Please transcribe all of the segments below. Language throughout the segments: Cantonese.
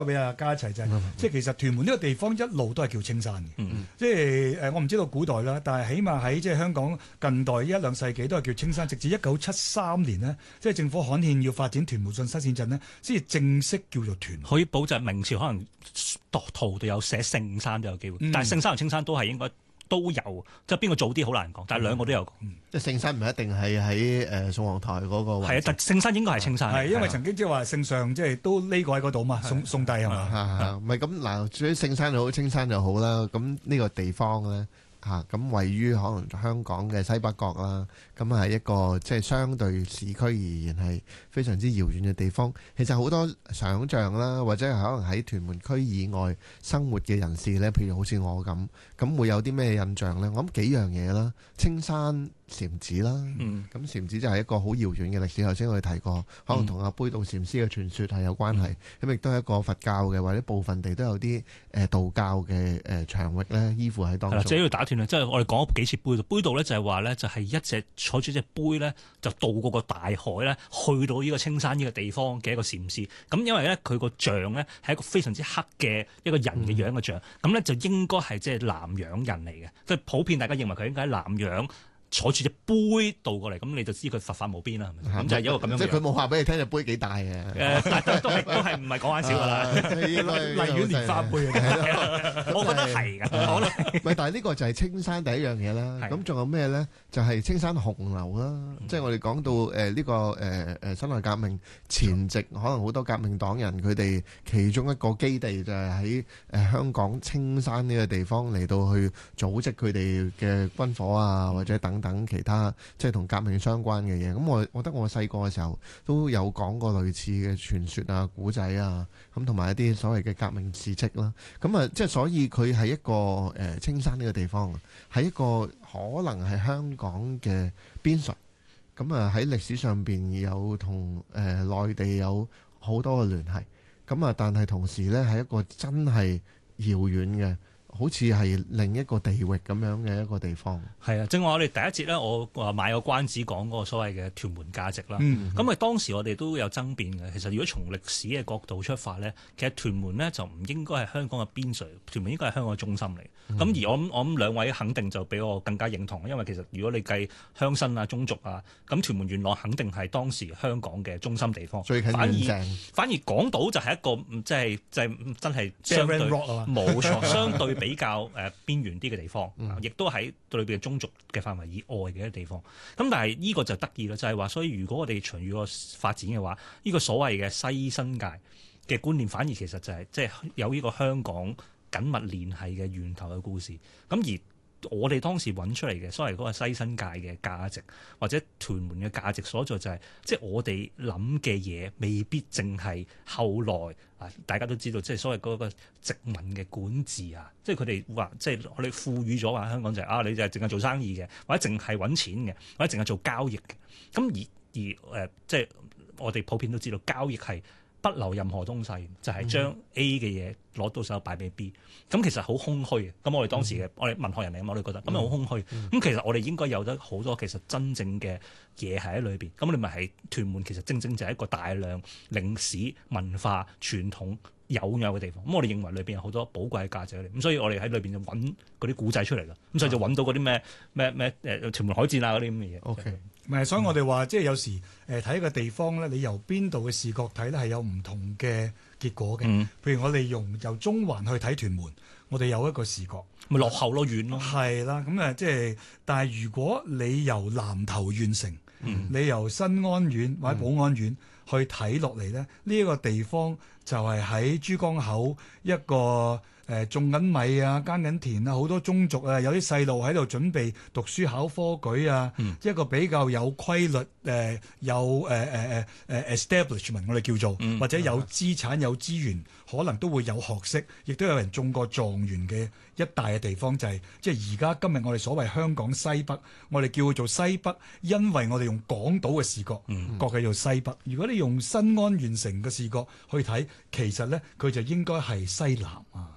俾阿嘉一齊就係，即係其實屯門呢個地方一路都係叫青山嘅，即係我唔知道古代啦，但係起碼喺即係香港近代一兩世紀都係叫青山，直至1973年呢，即係政府刊憲要發展屯門信新市鎮呢，先至正式叫做屯門。 可以保證明朝可能圖都有寫聖山都有機會，但係聖山同青山都係應該都有，即係邊個早啲好難講，但係兩個都有。 即係聖山唔一定係喺宋皇臺嗰個位。 係啊，但聖山應該係青山。 係因為曾經即係話聖上即係都匿過喺嗰度嘛，宋帝係嘛？ 唔係咁嗱，至於聖山又好，青山又好啦。咁呢個地方咧咁位於可能香港嘅西北角啦，咁係一個即係相對市區而言係非常之遙遠嘅地方。其實好多想像啦，或者係可能喺屯門區以外生活嘅人士咧，譬如好似我咁會有啲咩印象咧？我諗幾樣嘢啦，青山禪寺啦，咁禪寺就係一個好遙遠嘅歷史。頭先我哋提過，可能同阿杯道禪師嘅傳說係有關係。咁亦都係一個佛教嘅，或者部分地都有啲道教嘅場域咧依附喺當中。 即係要打斷啦，即係我哋講咗幾次杯道。杯道咧就係話咧，就係一隻坐住隻杯咧，就渡過個大海咧，去到呢個青山呢個地方嘅一個禪師。咁因為咧佢個像咧係一個非常之黑嘅一個人嘅樣嘅像，咁咧就應該係即係南洋人嚟嘅，即係普遍大家認為佢應該喺南洋。坐住隻杯倒過嚟，咁你就知佢佛法無邊啦，係咪？咁就係一個咁樣。 即係佢冇話俾你聽隻杯幾大嘅。 都係唔係講玩笑㗎啦？ 荔園蓮花杯我覺得係㗎。 但係呢個就係青山第一樣嘢啦。咁仲有咩咧？就係青山紅樓啦。即係我哋講到呢個辛亥革命前夕，可能好多革命黨人佢哋其中一個基地就係喺香港青山呢個地方嚟到去組織佢哋嘅軍火啊，或者等其他即係同革命相關嘅嘢。咁我覺得我細個嘅時候都有講過類似嘅傳說啊、古仔啊，咁同埋一啲所謂嘅革命事蹟啦。咁啊，即係所以佢係一個青山呢個地方，係一個可能係香港嘅邊陲。咁啊喺歷史上邊有同內地有好多嘅聯繫。咁啊，但係同時呢，係一個真係遙遠嘅。好似係另一個地域咁樣嘅一個地方。 係啊，正話我哋第一節咧，我話買個關子講嗰個所謂嘅屯門價值啦。咁當時我哋都有爭辯嘅。其實如果從歷史嘅角度出發咧，其實屯門呢就唔應該係香港嘅邊陲，屯門應該係香港嘅中心嚟。咁而我諗兩位肯定就比我更加認同，因為其實如果你計鄉紳啊、宗族啊，咁屯門元朗肯定係當時香港嘅中心地方。 最近反而港島就係一個即係真係相對冇錯，相對比較邊緣啲嘅地方，亦都喺對裏邊嘅宗族嘅範圍以外嘅一啲地方。咁但係呢個就得意啦，就係話，所以如果我哋長遠個發展嘅話，呢個所謂嘅西新界嘅觀念，反而其實就係即係有呢個香港緊密聯繫嘅源頭嘅故事。咁而我哋當時揾出嚟嘅所謂嗰個西新界嘅價值，或者屯門嘅價值所在，就係即係我哋諗嘅嘢未必淨係後來大家都知道，即係所謂嗰個殖民嘅管治啊，即係佢哋話即係我哋賦予咗話香港就係你就係淨係做生意嘅，或者淨係揾錢嘅，或者淨係做交易嘅。咁而即係我哋普遍都知道交易係不留任何東西，就係將 A 嘅嘢攞到手擺俾 B， 咁其實好空虛嘅。咁我哋當時嘅我哋文學人嚟，我哋覺得咁好空虛。咁其實我哋應該有得好多其實真正嘅嘢係喺裏邊。咁你咪係屯門，其實正正就係一個大量歷史文化傳統有嘅地方。咁我哋認為裏邊有好多寶貴嘅價值喺度。咁所以我哋喺裏邊就揾嗰啲古仔出嚟啦。咁所以就揾到嗰啲咩屯門海戰啊嗰啲咁嘅嘢。 OK。唔係，所以我哋話即係有時睇一個地方咧，你由邊度嘅視角睇咧係有唔同嘅結果嘅。譬如我哋由中環去睇屯門，我哋有一個視角， 咪落後咯，遠咯。 係啦，咁即係，但係如果你由南頭縣城，你由新安縣或者寶安縣去睇落嚟咧，呢一個地方就係喺珠江口一個。種緊米啊，耕緊田啊，好多宗族啊，有啲細路喺度準備讀書考科舉啊，一個比較有規律有establishment 我哋叫做，或者有資產有資源，可能都會有學識，亦都有人中過狀元嘅一帶嘅地方，就係即係而家今日我哋所謂香港西北，我哋叫佢做西北，因為我哋用港島嘅視角，覺佢做西北。如果你用新安縣城嘅視角去睇，其實咧佢就應該係西南啊。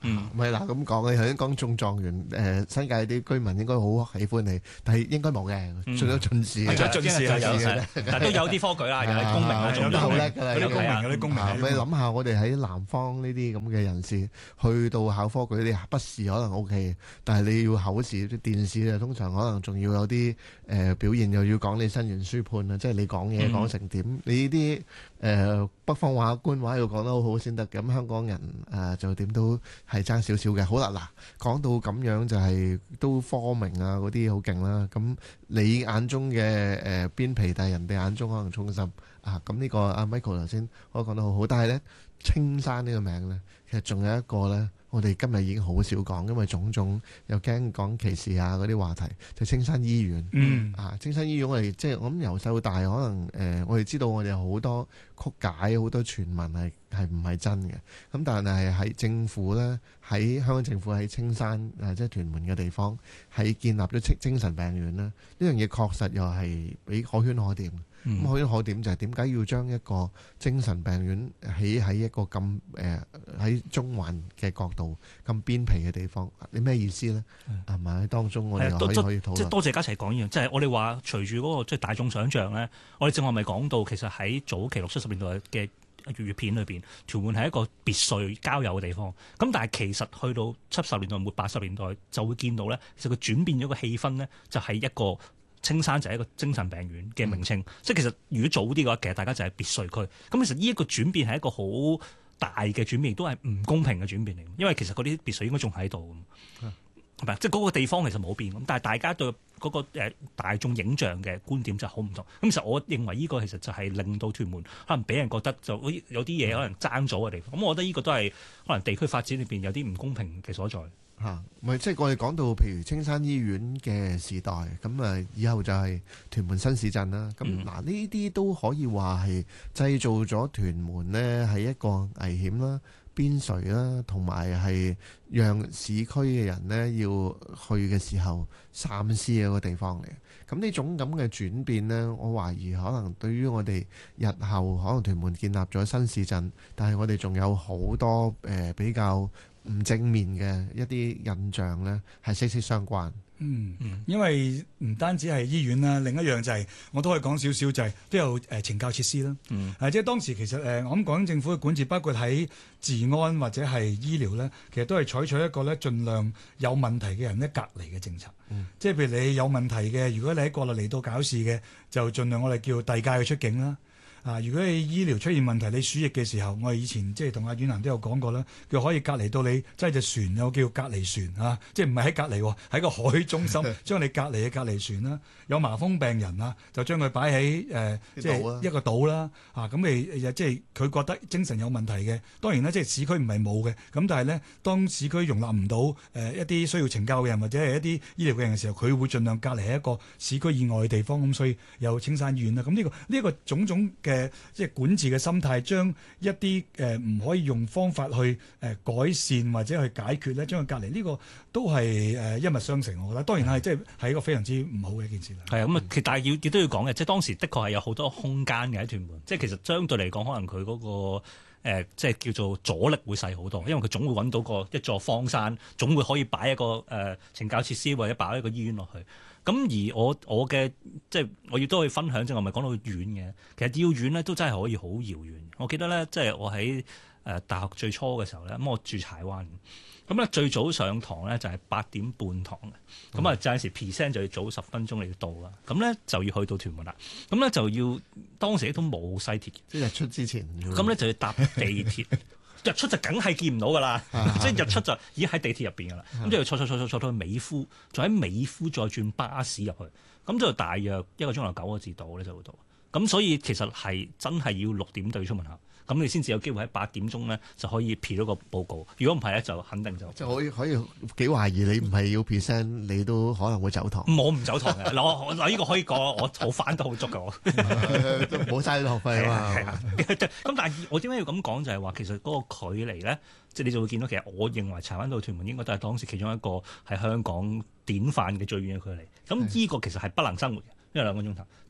唔係嗱咁講嘅，頭先講中狀元，新界啲居民應該好喜歡你，但係應該冇嘅，盡咗進士嘅， 進士嘅， 但都有啲科舉啦，有啲功名啊， 有啲好叻㗎啦， 有啲功名，有啲功名。 你諗下，我哋喺南方呢啲咁嘅人士去到考科舉，你筆試可能 OK，但係你要考試啲殿試啊，通常可能仲要有啲表現，又要講你申言書判啊，即係你講嘢講成點，你呢啲北方話官話要講得好好先得。咁香港人就點都係爭少少嘅。好啦，嗱，講到咁樣就係都科名啊嗰啲好勁啦。咁你眼中嘅邊皮，但係人哋眼中可能中心啊。咁呢個阿 Michael 頭先我講得好好，但係咧青山呢個名咧，其實仲有一個咧。我哋今日已經好少講，因為種種又驚講歧視啊嗰啲話題，就青山醫院。青山醫院我哋即係我諗由細到大，可能我哋知道我哋有好多曲解，好多傳聞係唔係真嘅。咁但係喺政府咧，喺香港政府喺青山即係屯門嘅地方，喺建立咗精神病院咧，呢樣嘢確實又係比可圈可點。咁可圈可點就係點解要將一個精神病院起喺一個咁喺中環嘅角度咁邊皮嘅地方？你咩意思咧？係咪喺當中我哋可以討論？ 即係多謝家齊講呢樣，即係我哋話隨住嗰個即係大眾想像咧，我哋正話咪講到其實喺早期60、70年代嘅粵語片裏邊，屯門係一個別墅交友嘅地方。咁但係其實去到70年代末80年代就會見到咧，其實佢轉變咗個氣氛咧，就係一個。青山就係一個精神病院嘅名稱，即係其實如果早啲嘅話，其實大家就係別墅區。咁其實呢一個轉變係一個好大嘅轉變，亦都係唔公平嘅轉變嚟。因為其實嗰啲別墅應該仲喺度，係咪？即係嗰個地方其實冇變，咁但係大家對嗰個大眾影像嘅觀點就好唔同。咁其實我認為呢個其實就係令到屯門可能俾人覺得就有啲嘢可能爭咗嘅地方。咁我覺得呢個都係可能地區發展裏邊有啲唔公平嘅所在。 咪即係我哋講到譬如青山醫院嘅時代，咁以後就係屯門新市鎮啦。咁嗱呢啲都可以話係製造咗屯門呢係一個危險啦、邊陲啦，同埋係讓市區嘅人呢要去嘅時候三思嘅一個地方嚟。咁呢種咁嘅轉變呢，我懷疑可能對於我哋日後可能屯門建立咗新市鎮，但係我哋仲有好多比較唔正面嘅一啲印象呢，係息息相關。 因為唔單止係醫院啦，另一樣就係、我都可以講少少，就係都有懲教設施啦。即係當時其實我諗港英政府嘅管治，包括喺治安或者係醫療咧，其實都係採取一個咧盡量有問題嘅人咧隔離嘅政策。即係譬如你有問題嘅，如果你喺國內嚟到搞事嘅，就盡量我哋叫遞解佢出境啦。如果你醫療出現問題，你輸液嘅時候，我哋以前即係同阿遠南都有講過啦，佢可以隔離到你即係隻船，有叫隔離船即係唔係喺隔離喎，喺個海中心將你隔離嘅隔離船啦。有麻風病人就將佢擺喺即係一個島啦。咁你即係佢覺得精神有問題嘅，當然啦，即係市區唔係冇嘅。咁但係咧，當市區容納唔到一啲需要懲教嘅人或者係一啲醫療嘅人嘅時候，佢會盡量隔離喺一個市區以外嘅地方。咁所以有青山醫院啦。咁呢個種種嘅即係管治嘅心態，將一啲唔可以用方法去改善或者去解決咧，將佢隔離，呢個都係一脈相承。我覺得當然係即係一個非常之唔好嘅一件事啦。係咁其實但係亦都要講嘅，即係當時的確係有好多空間嘅喺屯門，即係其實相對嚟講，可能佢嗰個即係叫做阻力會細好多，因為佢總會揾到一座荒山，總會可以擺一個懲教設施或者擺一個醫院落去。咁而我嘅即係我亦都可以分享，即係我咪講到遠嘅，其實要遠咧都真係可以好遙遠。我記得咧，即係我喺大學最初嘅時候咧，咁我住柴灣，咁咧最早上堂咧就係8點半堂嘅，咁有陣時 present 就要早10分鐘你要到啦，咁咧就要去到屯門啦，咁咧就要當時都冇西鐵嘅， 即係日出之前， 咁咧就要搭地鐵。日出就梗係見唔到噶啦，即係日出就已經喺地鐵入邊噶啦，咁就要坐到去美孚，再喺美孚再轉巴士入去，咁就大約1個鐘頭9個字到咧就會到。咁所以其實係真係要6點對出門口，咁你先至有機會喺8點鐘咧就可以 P 到個報告。如果唔係咧，就肯定就即係可以幾懷疑你唔係要 present，你都可能會走堂。 我唔走堂嘅，我呢個可以講，我好翻得好足嘅我， 都冇嘥學費啊嘛。 咁但係我點解要咁講就係話，其實嗰個距離咧，即係你就會見到其實我認為柴灣到屯門應該都係當時其中一個係香港典範嘅最遠嘅距離。咁呢個其實係不能生活嘅，因為2個鐘頭，但係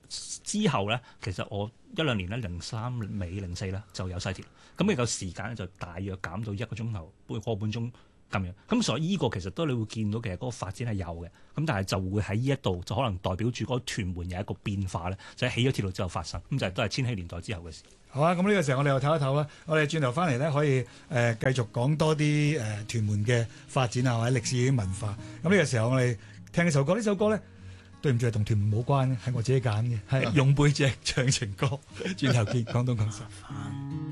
之後咧，其實我1-2年咧，03尾04咧就有西鐵，咁呢個時間咧就大約減到1個鐘頭個半鐘咁樣。咁所以呢個其實都你會見到其實嗰個發展係有嘅，咁但係就會喺呢一度就可能代表住嗰個屯門有一個變化咧，就喺起咗鐵路之後發生，咁就都係千禧年代之後嘅事。 好啊，咁呢個時候我哋又唞一唞啦，我哋轉頭翻嚟咧可以繼續講多啲屯門嘅發展啊，或者歷史文化。咁呢個時候我哋聽一首歌，呢首歌咧對唔住係同屯門冇關嘅，係我自己揀嘅，係用背脊唱情歌。轉頭見，廣東廣西。